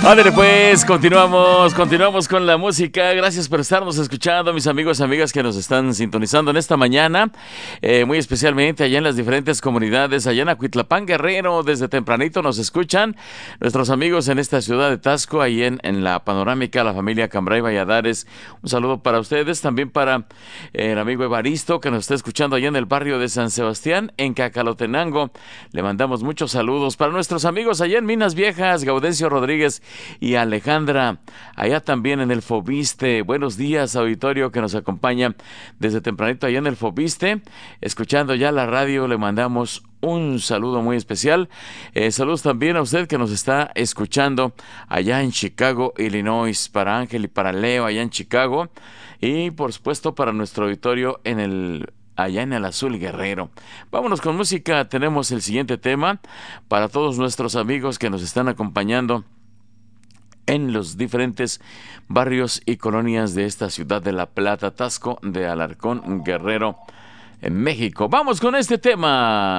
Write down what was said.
Ándale pues, continuamos con la música. Gracias por estarnos escuchando, mis amigos y amigas que nos están sintonizando en esta mañana, muy especialmente allá en las diferentes comunidades, allá en Acuitlapán, Guerrero, desde tempranito nos escuchan nuestros amigos en esta ciudad de Taxco, ahí en la panorámica, la familia Cambray Valladares. Un saludo para ustedes, también para el amigo Evaristo que nos está escuchando allá en el barrio de San Sebastián, en Cacalotenango. Le mandamos muchos saludos para nuestros amigos allá en Minas Viejas, Gaudencio Rodríguez y Alejandra, allá también en el Fobiste. Buenos días, auditorio que nos acompaña desde tempranito allá en el Fobiste, escuchando ya la radio. Le mandamos un saludo muy especial. Saludos también a usted que nos está escuchando allá en Chicago, Illinois, para Ángel y para Leo allá en Chicago, y por supuesto para nuestro auditorio allá en el Azul Guerrero. Vámonos con música. Tenemos el siguiente tema para todos nuestros amigos que nos están acompañando en los diferentes barrios y colonias de esta ciudad de La Plata, Taxco de Alarcón, Guerrero, en México. Vamos con este tema.